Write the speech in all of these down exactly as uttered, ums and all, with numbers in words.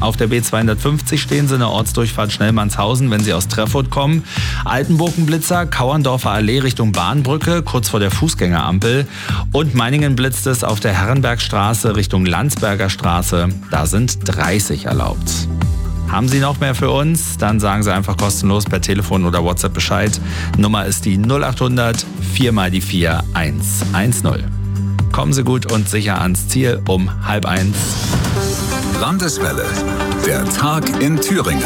Auf der B zweihundertfünfzig stehen Sie in der Ortsdurchfahrt Schnellmannshausen, wenn Sie aus Treffurt kommen. Altenburgen-Blitzer, Kauerndorfer Allee Richtung Bahnbrücke, kurz vor der Fußgängerampel. Und Meiningen blitzt es auf der Herrenbergstraße Richtung Landsberger Straße. Da sind dreißig erlaubt. Haben Sie noch mehr für uns? Dann sagen Sie einfach kostenlos per Telefon oder WhatsApp Bescheid. Nummer ist die null acht hundert vier mal die vier eins eins null. Kommen Sie gut und sicher ans Ziel um halb eins. Landeswelle, der Tag in Thüringen.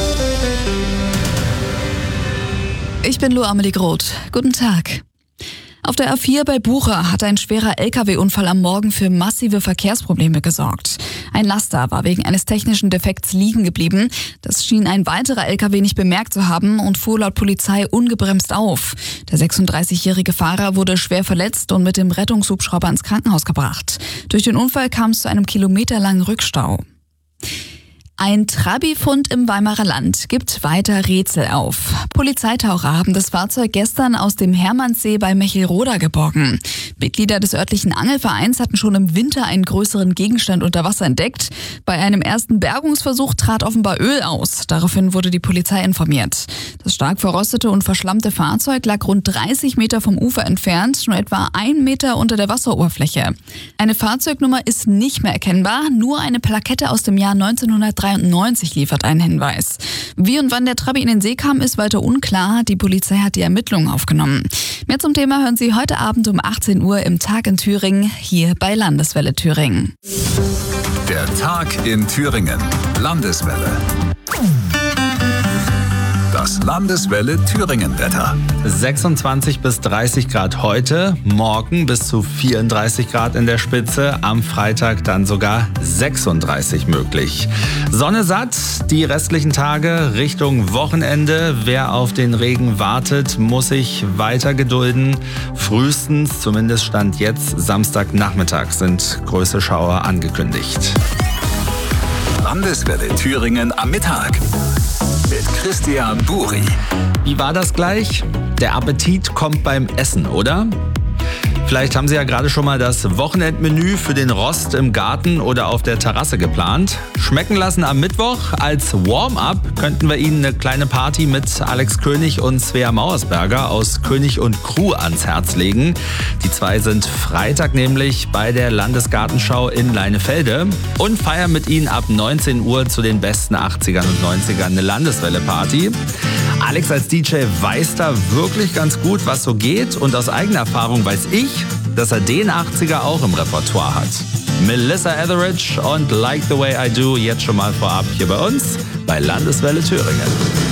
Ich bin Lou Amelie Groth. Guten Tag. Auf der A vier bei Bucha hat ein schwerer L K W-Unfall am Morgen für massive Verkehrsprobleme gesorgt. Ein Laster war wegen eines technischen Defekts liegen geblieben. Das schien ein weiterer L K W nicht bemerkt zu haben und fuhr laut Polizei ungebremst auf. Der sechsunddreißigjährige Fahrer wurde schwer verletzt und mit dem Rettungshubschrauber ins Krankenhaus gebracht. Durch den Unfall kam es zu einem kilometerlangen Rückstau. Ein Trabi-Fund im Weimarer Land gibt weiter Rätsel auf. Polizeitaucher haben das Fahrzeug gestern aus dem Hermannssee bei Mechelroda geborgen. Mitglieder des örtlichen Angelvereins hatten schon im Winter einen größeren Gegenstand unter Wasser entdeckt. Bei einem ersten Bergungsversuch trat offenbar Öl aus. Daraufhin wurde die Polizei informiert. Das stark verrostete und verschlammte Fahrzeug lag rund dreißig Meter vom Ufer entfernt, nur etwa ein Meter unter der Wasseroberfläche. Eine Fahrzeugnummer ist nicht mehr erkennbar, nur eine Plakette aus dem Jahr neunzehnhundertdreiundneunzig liefert einen Hinweis. Wie und wann der Trabi in den See kam, ist weiter unklar. Die Polizei hat die Ermittlungen aufgenommen. Mehr zum Thema hören Sie heute Abend um achtzehn Uhr im Tag in Thüringen, hier bei Landeswelle Thüringen. Der Tag in Thüringen. Landeswelle. Das Landeswelle Thüringen-Wetter. sechsundzwanzig bis dreißig Grad heute, morgen bis zu vierunddreißig Grad in der Spitze, am Freitag dann sogar sechsunddreißig möglich. Sonne satt, die restlichen Tage Richtung Wochenende. Wer auf den Regen wartet, muss sich weiter gedulden. Frühestens, zumindest Stand jetzt, Samstagnachmittag sind größere Schauer angekündigt. Landeswelle Thüringen am Mittag. Mit Christian Buri. Wie war das gleich? Der Appetit kommt beim Essen, oder? Vielleicht haben Sie ja gerade schon mal das Wochenendmenü für den Rost im Garten oder auf der Terrasse geplant. Schmecken lassen am Mittwoch. Als Warm-up könnten wir Ihnen eine kleine Party mit Alex König und Svea Mauersberger aus König und Crew ans Herz legen. Die zwei sind Freitag nämlich bei der Landesgartenschau in Leinefelde und feiern mit Ihnen ab neunzehn Uhr zu den besten achtzigern und neunzigern eine Landeswelle-Party. Alex als D J weiß da wirklich ganz gut, was so geht. Und aus eigener Erfahrung weiß ich, dass er den achtziger auch im Repertoire hat. Melissa Etheridge und Like the Way I Do jetzt schon mal vorab hier bei uns bei Landeswelle Thüringen.